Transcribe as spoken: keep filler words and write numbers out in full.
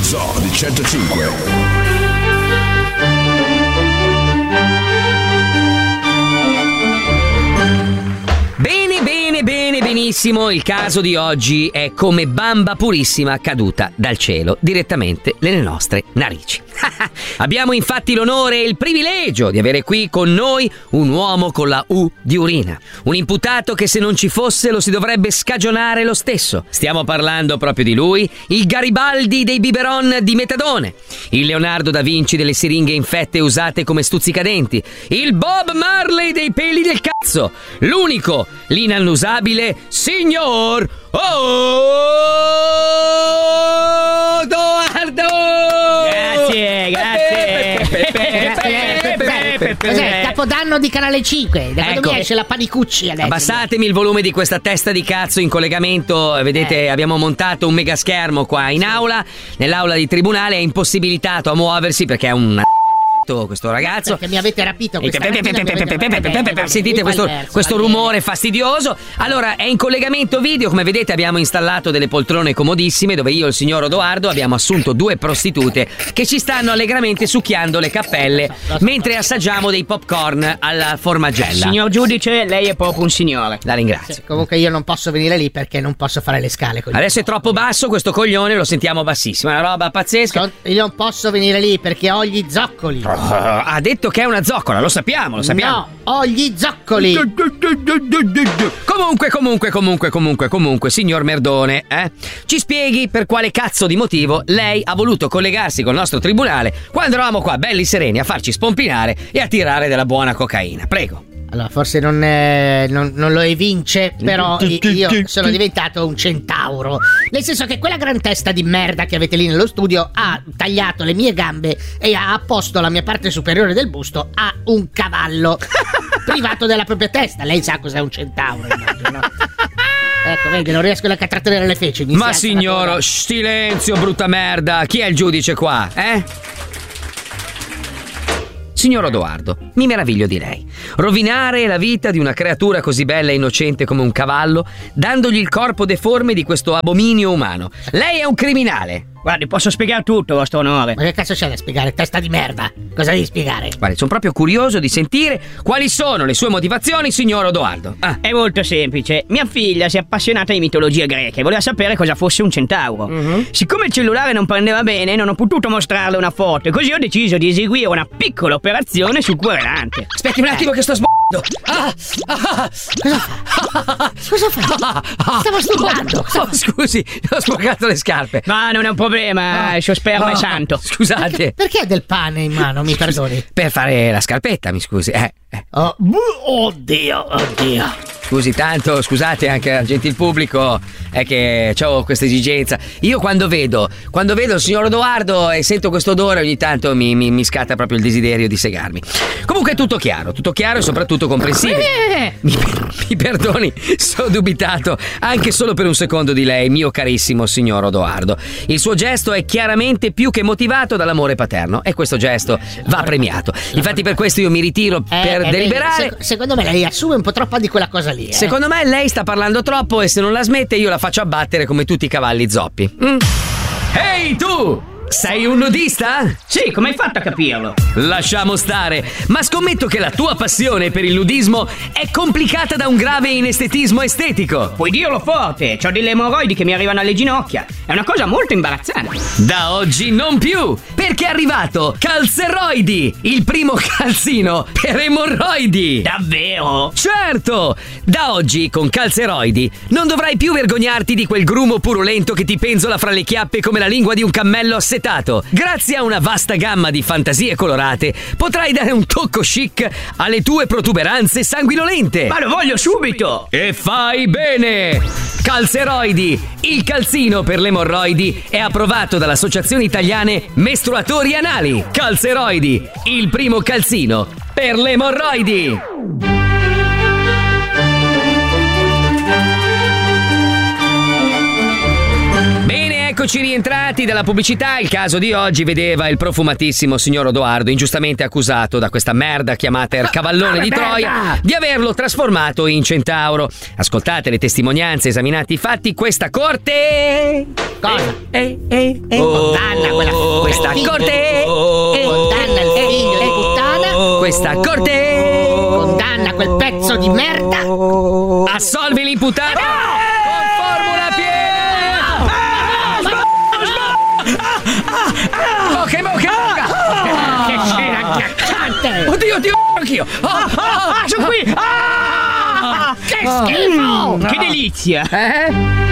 Zoo di centocinque. Bene, bene, bene, benissimo. Il caso di oggi è come bamba purissima caduta dal cielo direttamente nelle nostre narici. Abbiamo infatti l'onore e il privilegio di avere qui con noi un uomo con la U di urina, un imputato che se non ci fosse lo si dovrebbe scagionare lo stesso. Stiamo parlando proprio di lui, il Garibaldi dei biberon di metadone, il Leonardo da Vinci delle siringhe infette usate come stuzzicadenti, il Bob Marley dei peli del cazzo, l'unico, l'inannusabile signor Odoardo! Grazie, grazie. Cos'è? Capodanno di Canale cinque. Da quando Ecco. mi esce la Panicucci adesso? Abbasatemi il volume di questa testa di cazzo in collegamento. Vedete, Eh. abbiamo montato un mega schermo qua in aula. Nell'aula di tribunale è impossibilitato a muoversi perché è un questo ragazzo. Perché mi avete rapito questa mattina, mi avete- vabbè, Sentite questo, Alberto, questo va bene. rumore fastidioso. Allora, è in collegamento video. Come vedete abbiamo installato delle poltrone comodissime dove io e il signor Odoardo abbiamo assunto due prostitute che ci stanno allegramente succhiando le cappelle mentre assaggiamo dei popcorn alla formagella. Signor giudice, lei è proprio un signore. La ringrazio. Comunque io non posso venire lì perché non posso fare le scale con gli- Adesso è troppo basso questo coglione, lo sentiamo bassissimo. È una roba pazzesca. Non- Io non posso venire lì perché ho gli zoccoli. Ha detto che è una zoccola, lo sappiamo, lo sappiamo. No, ho gli zoccoli. Comunque, comunque, comunque, comunque, comunque, signor Merdone, eh? Ci spieghi per quale cazzo di motivo lei ha voluto collegarsi col nostro tribunale quando eravamo qua belli sereni a farci spompinare e a tirare della buona cocaina. Prego. Allora, forse non, eh, non, non lo evince, però i- io sono diventato un centauro. Nel senso che quella gran testa di merda che avete lì nello studio ha tagliato le mie gambe e ha apposto la mia parte superiore del busto a un cavallo privato della propria testa. Lei sa cos'è un centauro, immagino, no? Ecco, vedi, non riesco neanche a trattenere le feci. mi si Ma alza la signoro, coda. shh, silenzio, brutta merda. Chi è il giudice qua, eh? Signor Odoardo, mi meraviglio di lei. Rovinare la vita di una creatura così bella e innocente come un cavallo, dandogli il corpo deforme di questo abominio umano. Lei è un criminale. Guardi, posso spiegare tutto, vostro onore. Ma che cazzo c'è da spiegare? Testa di merda. Cosa devi spiegare? Guardi, sono proprio curioso di sentire quali sono le sue motivazioni, signor Odoardo. Ah. È molto semplice. Mia figlia si è appassionata di mitologia greca e voleva sapere cosa fosse un centauro. Mhm. Siccome il cellulare non prendeva bene, non ho potuto mostrarle una foto e così ho deciso di eseguire una piccola operazione sul querelante. Aspetti un attimo che sto sb***ando. Ah, ah, Cosa fa? Stavo studiando. Oh, scusi, ho sporcato le scarpe. Ma non è un problema, il suo sperma è santo. Scusate. Perché ha del pane in mano, mi perdoni? Per fare la scarpetta, mi scusi. Eh, eh. Oh, bu- oddio, oddio. Scusi tanto, scusate anche al gentil pubblico, è che ho questa esigenza. Io quando vedo, quando vedo il signor Odoardo e sento questo odore ogni tanto mi, mi, mi scatta proprio il desiderio di segarmi. Comunque è tutto chiaro, tutto chiaro e soprattutto comprensibile. Mi, mi perdoni, sono dubitato anche solo per un secondo di lei, mio carissimo signor Odoardo. Il suo gesto è chiaramente più che motivato dall'amore paterno e questo gesto va premiato. Infatti per questo io mi ritiro Eh, per eh, deliberare. sec- secondo me lei assume un po' troppa di quella cosa lì. Eh? Secondo me lei sta parlando troppo e se non la smette io la faccio abbattere come tutti i cavalli zoppi. Mm. Ehi tu! Sei un nudista? Sì, come hai fatto a capirlo? Lasciamo stare, ma scommetto che la tua passione per il nudismo è complicata da un grave inestetismo estetico. Puoi dirlo forte, ho delle emorroidi che mi arrivano alle ginocchia. È una cosa molto imbarazzante. Da oggi non più, perché è arrivato Calzeroidi, il primo calzino per emorroidi. Davvero? Certo! Da oggi, con Calzeroidi, non dovrai più vergognarti di quel grumo purulento che ti penzola fra le chiappe come la lingua di un cammello assetato. Grazie a una vasta gamma di fantasie colorate, potrai dare un tocco chic alle tue protuberanze sanguinolente. Ma lo voglio subito! E fai bene! Calzeroidi, il calzino per le emorroidi, è approvato dall'Associazione Italiane Mestruatori Anali. Calzeroidi, il primo calzino per le emorroidi. Eccoci rientrati dalla pubblicità. Il caso di oggi vedeva il profumatissimo signor Odoardo ingiustamente accusato da questa merda chiamata il Cavallone di Troia di averlo trasformato in centauro. Ascoltate le testimonianze, esaminati i fatti. Questa corte Cosa? eh, eh, eh, Condanna quella questa figlio- corte Condanna il figlio di puttana. questa corte Condanna quel pezzo di merda. assolve l'imputato con formula piena. Ok, ma ok, Che scena agghiacciante. oddio, oddio, anch'io. Ah, Ah, sono qui! Ah! Che schifo. Che delizia! eh?